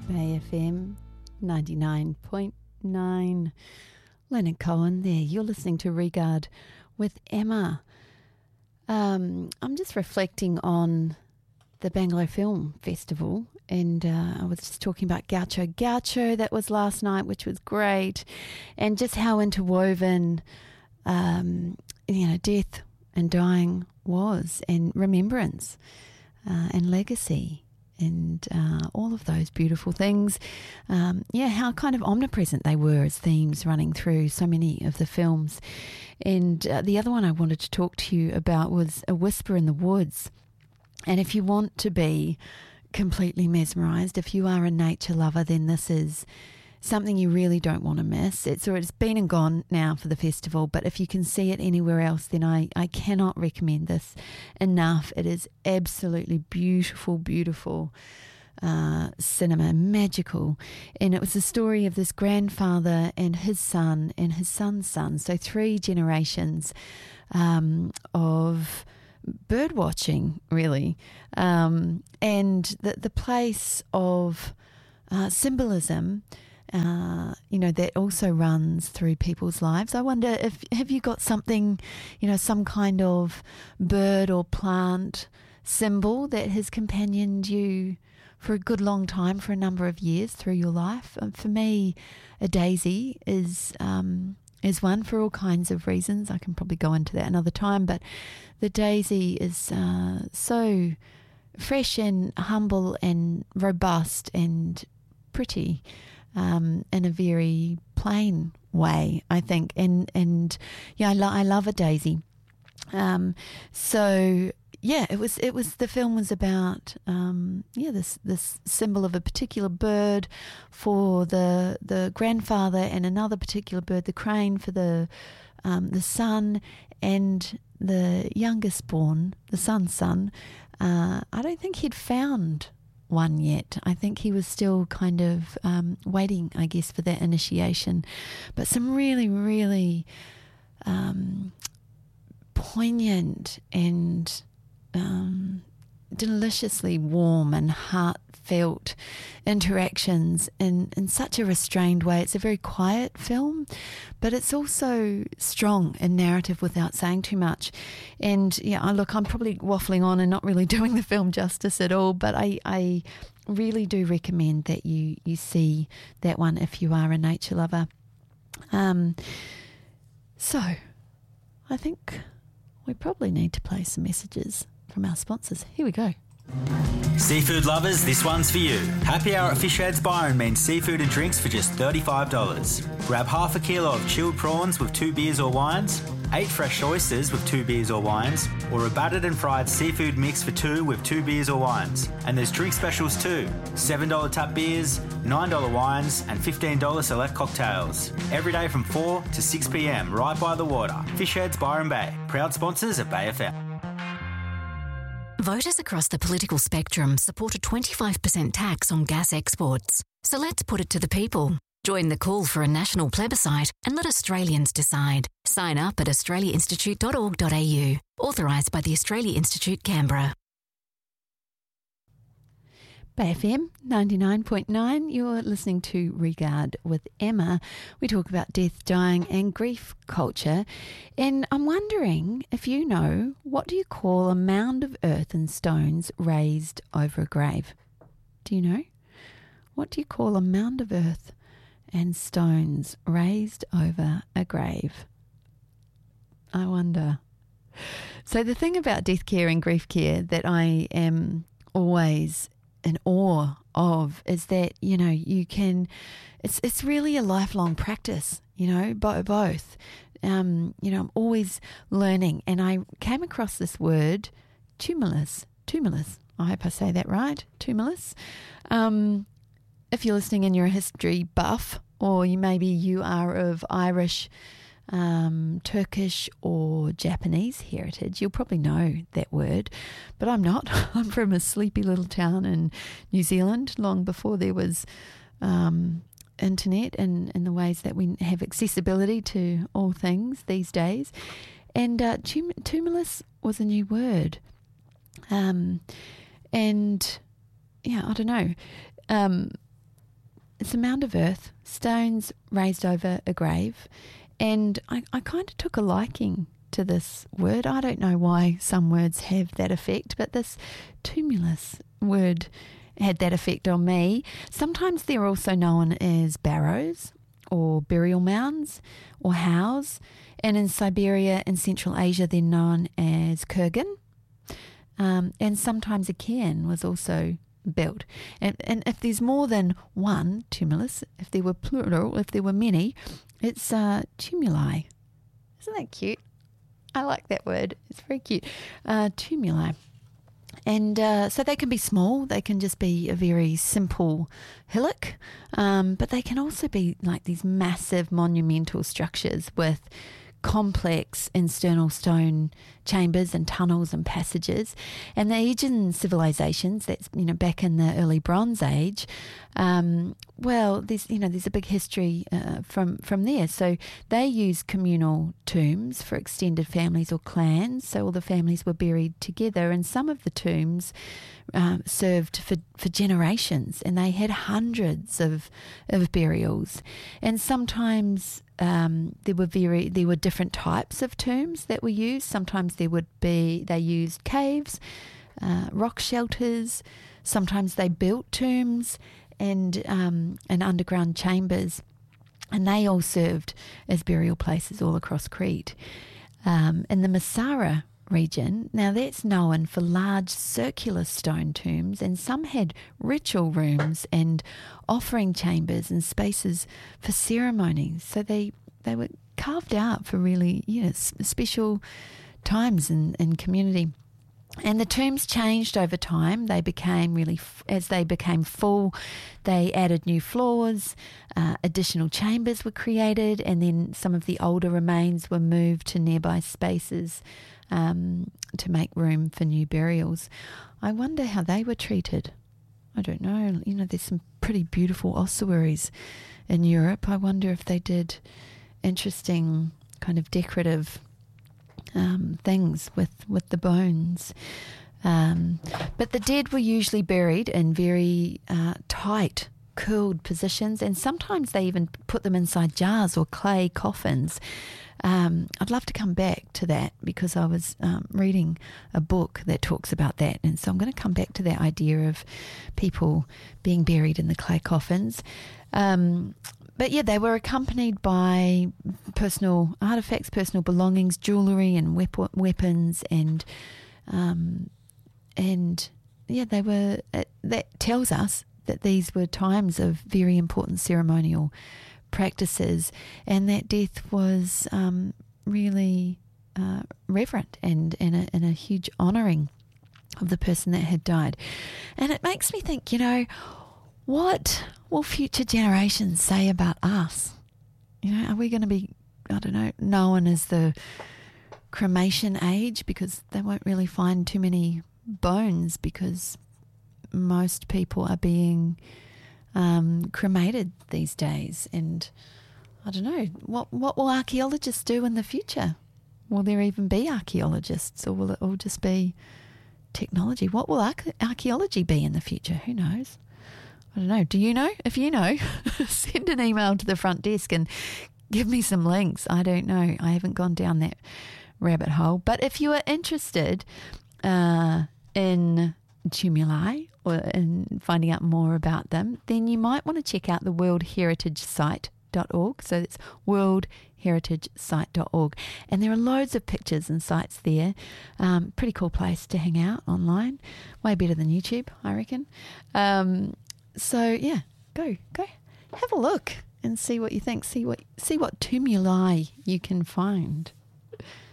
Bay FM 99.9. Leonard Cohen there. You're listening to Regard with Emma. I'm just reflecting on the Bangalow Film Festival, and I was just talking about Gaucho. Gaucho, that was last night, which was great, and just how interwoven, death and dying was, and remembrance and legacy. And all of those beautiful things. How kind of omnipresent they were as themes running through so many of the films. And the other one I wanted to talk to you about was A Whisper in the Woods. And if you want to be completely mesmerised, if you are a nature lover, then this is something you really don't want to miss. It's been and gone now for the festival, but if you can see it anywhere else, then I cannot recommend this enough. It is absolutely beautiful, beautiful cinema, magical. And it was the story of this grandfather and his son and his son's son. So 3 generations of bird watching, really. And the place of symbolism that also runs through people's lives. I wonder have you got something, some kind of bird or plant symbol that has companioned you for a good long time, for a number of years through your life? For me, a daisy is one, for all kinds of reasons. I can probably go into that another time, but the daisy is so fresh and humble and robust and pretty. In a very plain way, I think, and I love a daisy. It was the film was about this symbol of a particular bird for the grandfather, and another particular bird, the crane, for the son, and the youngest born, the son's son. I don't think he'd found one yet. I think he was still kind of waiting, I guess, for that initiation. But some really, really poignant and deliciously warm and heartfelt interactions in such a restrained way. It's a very quiet film, but it's also strong in narrative without saying too much. And I'm probably waffling on and not really doing the film justice at all, but I really do recommend that you see that one if you are a nature lover. So I think we probably need to play some messages from our sponsors. Here we go. Seafood lovers, this one's for you. Happy Hour at Fish Heads Byron means seafood and drinks for just $35. Grab half a kilo of chilled prawns with 2 beers or wines, 8 fresh oysters with 2 beers or wines, or a battered and fried seafood mix for 2 with 2 beers or wines. And there's drink specials too. $7 tap beers, $9 wines, and $15 select cocktails. Every day from 4 to 6 p.m. right by the water. Fish Heads Byron Bay. Proud sponsors of Bay FM. Voters across the political spectrum support a 25% tax on gas exports. So let's put it to the people. Join the call for a national plebiscite and let Australians decide. Sign up at australiainstitute.org.au. Authorised by the Australia Institute, Canberra. Bay FM 99.9, you're listening to Regard with Emma. We talk about death, dying and grief culture. And I'm wondering if you know, what do you call a mound of earth and stones raised over a grave? Do you know? What do you call a mound of earth and stones raised over a grave? I wonder. So the thing about death care and grief care that I am always in awe of is that, you can, it's really a lifelong practice, both. I'm always learning, and I came across this word, tumulus. I hope I say that right, tumulus. If you're listening and you're a history buff, or maybe you are of Irish, Turkish or Japanese heritage, you'll probably know that word, but I'm not. I'm from a sleepy little town in New Zealand long before there was internet and the ways that we have accessibility to all things these days. And tumulus was a new word. And yeah, I don't know. It's a mound of earth, stones raised over a grave. And I kind of took a liking to this word. I don't know why some words have that effect, but this tumulus word had that effect on me. Sometimes they're also known as barrows or burial mounds or howes. And in Siberia and Central Asia, they're known as kurgan. And sometimes a cairn was also built. And if there's more than one tumulus, if there were plural, if there were many, it's tumuli. Isn't that cute? I like that word. It's very cute. Tumuli. And so they can be small. They can just be a very simple hillock. But they can also be like these massive monumental structures with complex external stone chambers and tunnels and passages. And the Aegean civilizations, that's back in the early Bronze Age, there's a big history from there. So they used communal tombs for extended families or clans. So all the families were buried together, and some of the tombs served for generations, and they had hundreds of burials. And sometimes there were different types of tombs that were used. Sometimes they used caves, rock shelters. Sometimes they built tombs and underground chambers, and they all served as burial places all across Crete. In the Masara region, now that's known for large circular stone tombs, and some had ritual rooms and offering chambers and spaces for ceremonies. So they were carved out for really special times in community. And the tombs changed over time. They became as they became full, they added new floors, additional chambers were created, and then some of the older remains were moved to nearby spaces to make room for new burials. I wonder how they were treated. I don't know. There's some pretty beautiful ossuaries in Europe. I wonder if they did interesting kind of decorative things with the bones. But the dead were usually buried in very tight, curled positions, and sometimes they even put them inside jars or clay coffins. I'd love to come back to that because I was reading a book that talks about that, and so I'm going to come back to that idea of people being buried in the clay coffins. But yeah, they were accompanied by personal artifacts, personal belongings, jewellery and weapons, and yeah, they were. That tells us that these were times of very important ceremonial practices, and that death was really reverent and a huge honouring of the person that had died. And it makes me think, what will future generations say about us? Are we going to be, known as the cremation age because they won't really find too many bones because most people are being cremated these days? And I don't know, what will archaeologists do in the future? Will there even be archaeologists, or will it all just be technology? What will archaeology be in the future? Who knows? I don't know. Do you know? If you know, send an email to the front desk and give me some links. I don't know. I haven't gone down that rabbit hole. But if you are interested in tumuli or in finding out more about them, then you might want to check out the World Heritage Site.org. So it's worldheritagesite.org. And there are loads of pictures and sites there. Pretty cool place to hang out online. Way better than YouTube, I reckon. So yeah, go have a look and see what you think. See what tumuli you can find.